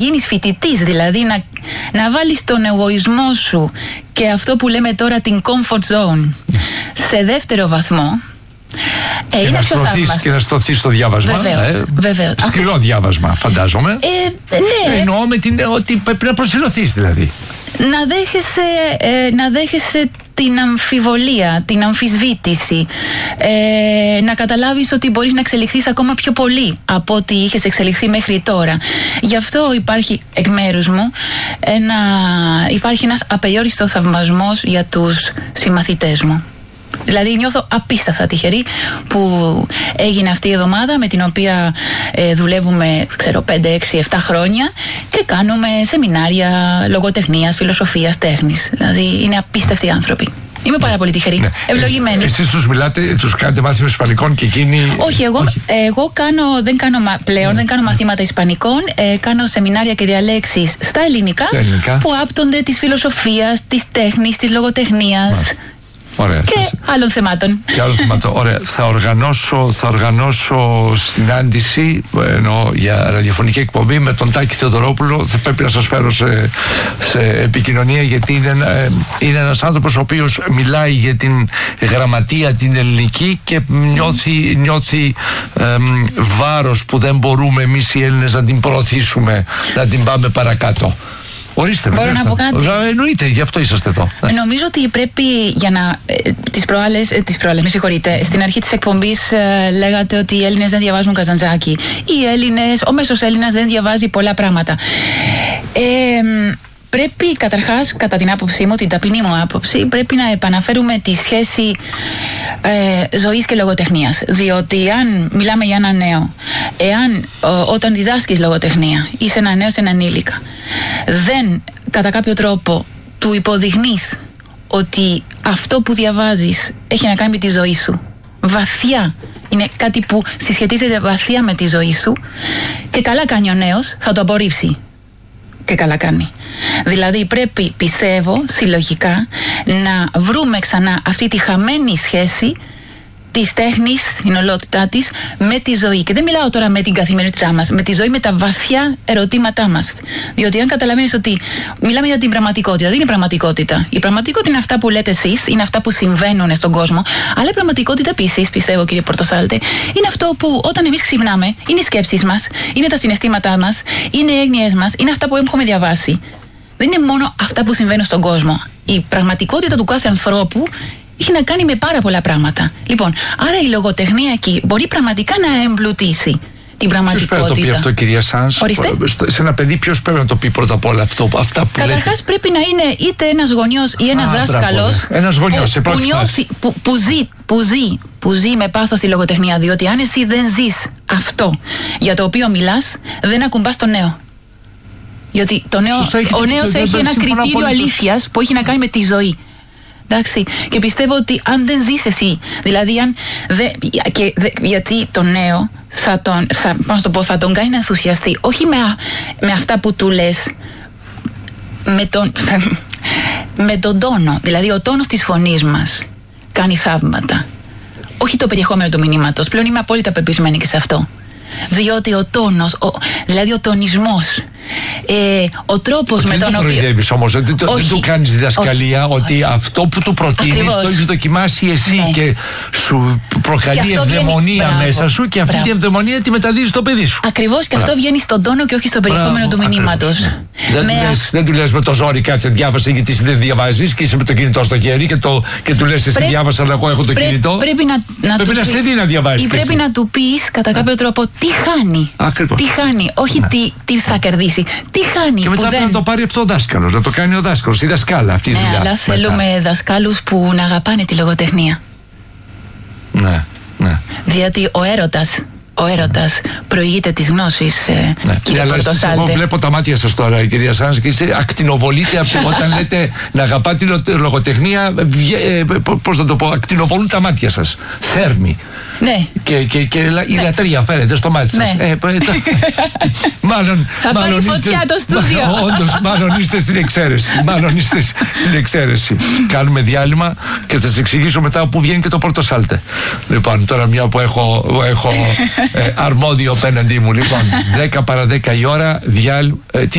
γίνεις φοιτητής, δηλαδή να βάλεις τον εγωισμό σου και αυτό που λέμε τώρα την comfort zone σε δεύτερο βαθμό. Και να στρωθείς στο διάβασμα. Βεβαίως. Σκληρό διάβασμα, φαντάζομαι. Ναι. Εννοώ ότι πρέπει να προσιλωθείς, δηλαδή. Να δέχεσαι την αμφιβολία, την αμφισβήτηση, να καταλάβεις ότι μπορείς να εξελιχθείς ακόμα πιο πολύ από ό,τι είχες εξελιχθεί μέχρι τώρα. Γι' αυτό υπάρχει εκ μέρους μου υπάρχει ένας απεριόριστος θαυμασμός για τους συμμαθητές μου. Δηλαδή νιώθω απίστευτα τυχερή που έγινε αυτή η εβδομάδα, με την οποία δουλεύουμε 5, 6, 7 χρόνια και κάνουμε σεμινάρια λογοτεχνίας, φιλοσοφίας, τέχνης. Δηλαδή είναι απίστευτοι άνθρωποι. Είμαι πάρα πολύ τυχερή, ναι. Ευλογημένη. Εσείς τους μιλάτε, τους κάνετε μάθημα Ισπανικών και εκείνοι... Όχι, εγώ δεν κάνω μαθήματα Ισπανικών, κάνω σεμινάρια και διαλέξεις στα ελληνικά που άπτονται της φιλοσοφίας, της τέχνης, της λογοτεχνίας. Ωραία. Και άλλων θεμάτων. Ωραία. Θα οργανώσω συνάντηση για ραδιοφωνική εκπομπή με τον Τάκη Θεοδωρόπουλο. Θα πρέπει να σας φέρω σε επικοινωνία, γιατί είναι ένας άνθρωπος ο οποίος μιλάει για την γραμματεία την ελληνική και νιώθει βάρος που δεν μπορούμε εμείς οι Έλληνες να την προωθήσουμε, να την πάμε παρακάτω. Ορίστε, μπορώ να πω κάτι? Εννοείται, γι' αυτό είσαστε εδώ. Νομίζω ότι πρέπει τις προάλλες, με συγχωρείτε, στην αρχή της εκπομπής λέγατε ότι οι Έλληνες δεν διαβάζουν Καζαντζάκη. Ο μέσος Έλληνας δεν διαβάζει πολλά πράγματα. Πρέπει καταρχάς, κατά την άποψή μου, την ταπεινή μου άποψη, πρέπει να επαναφέρουμε τη σχέση ζωής και λογοτεχνίας. Διότι αν μιλάμε για ένα νέο, όταν διδάσκεις λογοτεχνία ή σε ένα νέο, σε έναν ενήλικα, δεν κατά κάποιο τρόπο του υποδεικνύεις ότι αυτό που διαβάζεις έχει να κάνει με τη ζωή σου, βαθιά, είναι κάτι που συσχετίζεται βαθιά με τη ζωή σου, και καλά κάνει ο νέος, θα το απορρίψει. Και καλά κάνει. Δηλαδή πρέπει, πιστεύω, συλλογικά να βρούμε ξανά αυτή τη χαμένη σχέση της τέχνης, την ολότητά της, με τη ζωή. Και δεν μιλάω τώρα με την καθημερινότητά μας, με τη ζωή, με τα βαθιά ερωτήματά μας. Διότι αν καταλαβαίνεις ότι μιλάμε για την πραγματικότητα, δεν είναι πραγματικότητα. Η πραγματικότητα είναι αυτά που λέτε εσείς, είναι αυτά που συμβαίνουν στον κόσμο. Αλλά η πραγματικότητα επίσης, πιστεύω, κύριε Πορτοσάλτε, είναι αυτό που όταν εμείς ξυπνάμε, είναι οι σκέψεις μας, είναι τα συναισθήματά μας, είναι οι έγνοιες μας, είναι αυτά που έχουμε διαβάσει. Δεν είναι μόνο αυτά που συμβαίνουν στον κόσμο. Η πραγματικότητα του κάθε ανθρώπου έχει να κάνει με πάρα πολλά πράγματα. Λοιπόν, άρα η λογοτεχνία εκεί μπορεί πραγματικά να εμπλουτίσει την πραγματικότητα. Ποιος πρέπει να το πει αυτό, κυρία Σάνς? Σε ένα παιδί, ποιος πρέπει να το πει πρώτα απ' όλα αυτά που καταρχάς πρέπει να είναι είτε ένας γονιός ή ένας δάσκαλος. Ένας γονιός σε πρώτη φάση. Που ζει με πάθος τη λογοτεχνία. Διότι αν εσύ δεν ζεις αυτό για το οποίο μιλάς, δεν ακουμπάς το νέο. Γιατί ο νέος έχει ένα κριτήριο αλήθειας που έχει να κάνει με τη ζωή. Εντάξει, και πιστεύω ότι αν δεν ζεις εσύ, δηλαδή γιατί το νέο θα τον κάνει να ενθουσιαστεί, όχι με αυτά που του λες, με τον τόνο. Δηλαδή ο τόνος της φωνής μας κάνει θαύματα, όχι το περιεχόμενο του μηνύματος. Πλέον είμαι απόλυτα πεπισμένη και σε αυτό. Διότι ο τόνος, δηλαδή ο τονισμός, ο τρόπος με τον οποίο... Δεν το προειδεύεις όμως, δεν του κάνεις διδασκαλία, ότι αυτό που του προτείνεις το έχεις δοκιμάσει εσύ, και σου προκαλεί ευδαιμονία μέσα σου, και αυτή τη ευδαιμονία τη μεταδίδεις στο παιδί σου. Ακριβώς, και αυτό βγαίνει στον τόνο και όχι στο περιεχόμενο του μηνύματος. Δεν του λες με το ζόρι, κάτσε διάβασε, γιατί εσύ δεν διαβάζεις και είσαι με το κινητό στο χέρι και του λες εσύ διάβασα, αλλά εγώ έχω το κινητό. Πρέπει να σε δει να διαβάζεις. Ή πρέπει να του πεις κατά κάποιο τρόπο τι χάνει. Τι χάνει, όχι τι θα κερδίσει. Τι χάνει. Και μετά πρέπει να το πάρει αυτό ο δάσκαλος, να το κάνει ο δάσκαλος, η δασκάλα αυτή η δουλειά. Ναι, αλλά θέλουμε δασκάλους που να αγαπάνε τη λογοτεχνία. Ναι. Διότι ο έρωτας προηγείται της γνώσης, κύριε Πορτοσάλτε. Εγώ βλέπω τα μάτια σας τώρα, κυρία Σάνς, και ακτινοβολείτε όταν λέτε να αγαπάτε τη λογοτεχνία. Πώς να το πω, ακτινοβολούν τα μάτια σας. Θέρμη. Ναι. Και η λατρεία φαίνεται στο μάτι σας. Θα πάρει φωτιά το στούντιο. Όντως, μάλλον είστε στην εξαίρεση. Κάνουμε διάλειμμα και θα σας εξηγήσω μετά που βγαίνει και το Πορτοσάλτε. Λοιπόν, τώρα μια που έχω αρμόδιο απέναντί μου. Λοιπόν, 10 παρα 10 η ώρα,